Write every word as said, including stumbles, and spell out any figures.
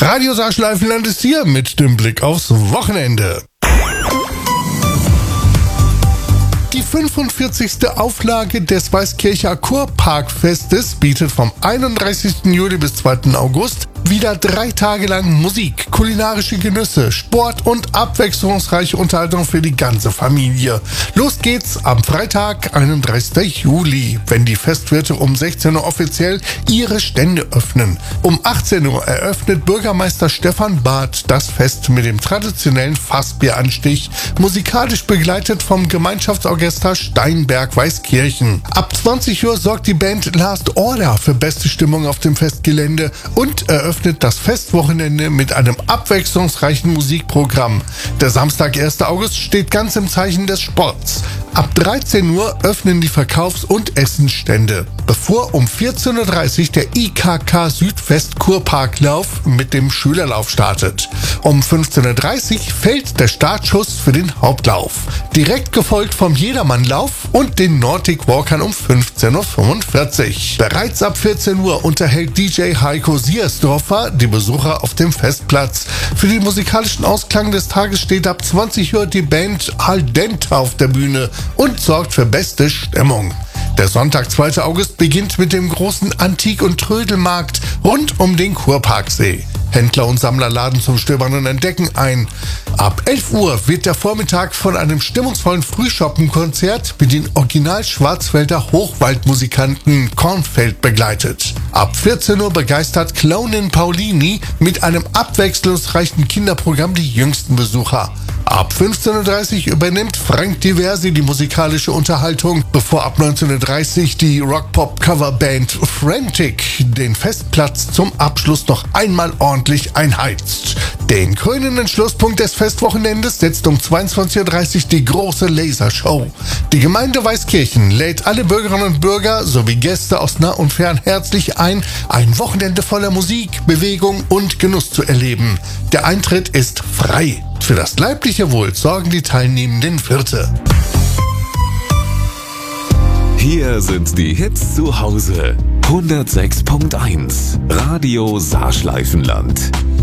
Radio Saarschleifenland ist hier mit dem Blick aufs Wochenende. Die fünfundvierzigste Auflage des Weißkircher Kurparkfestes bietet vom einunddreißigsten Juli bis zweiten August wieder drei Tage lang Musik, kulinarische Genüsse, Sport und abwechslungsreiche Unterhaltung für die ganze Familie. Los geht's am Freitag, einunddreißigsten Juli, wenn die Festwirte um sechzehn Uhr offiziell ihre Stände öffnen. Um achtzehn Uhr eröffnet Bürgermeister Stefan Barth das Fest mit dem traditionellen Fassbieranstich, musikalisch begleitet vom Gemeinschaftsorchester Steinberg-Weißkirchen. Ab zwanzig Uhr sorgt die Band Last Order für beste Stimmung auf dem Festgelände und eröffnet das Festwochenende mit einem abwechslungsreichen Musikprogramm. Der Samstag, ersten August, steht ganz im Zeichen des Sports. Ab dreizehn Uhr öffnen die Verkaufs- und Essensstände, bevor um vierzehn Uhr dreißig der I K K Südwest Kurparklauf mit dem Schülerlauf startet. Um fünfzehn Uhr dreißig fällt der Startschuss für den Hauptlauf, direkt gefolgt vom Jedermannlauf und den Nordic Walkern um fünfzehn Uhr fünfundvierzig. Bereits ab vierzehn Uhr unterhält D J Heiko Siersdorfer die Besucher auf dem Festplatz. Für den musikalischen Ausklang des Tages steht ab zwanzig Uhr die Band Al Dente auf der Bühne und sorgt für beste Stimmung. Der Sonntag, zweiten August, beginnt mit dem großen Antik- und Trödelmarkt rund um den Kurparksee. Händler und Sammler laden zum Stöbern und Entdecken ein. Ab elf Uhr wird der Vormittag von einem stimmungsvollen Frühschoppenkonzert mit den Original-Schwarzwälder Hochwaldmusikanten Kornfeld begleitet. Ab vierzehn Uhr begeistert Clownin Paulini mit einem abwechslungsreichen Kinderprogramm die jüngsten Besucher. Ab fünfzehn Uhr dreißig übernimmt Frank Diversi die musikalische Unterhaltung, bevor ab neunzehn Uhr dreißig die Rock-Pop-Coverband Frantic den Festplatz zum Abschluss noch einmal ordentlich einheizt. Den krönenden Schlusspunkt des Festwochenendes setzt um zweiundzwanzig Uhr dreißig die große Lasershow. Die Gemeinde Weißkirchen lädt alle Bürgerinnen und Bürger sowie Gäste aus nah und fern herzlich ein, ein Wochenende voller Musik, Bewegung und Genuss zu erleben. Der Eintritt ist frei. Für das leibliche Wohl sorgen die teilnehmenden Wirte. Hier sind die Hits zu Hause. hundertsechs Komma eins Radio Saarschleifenland.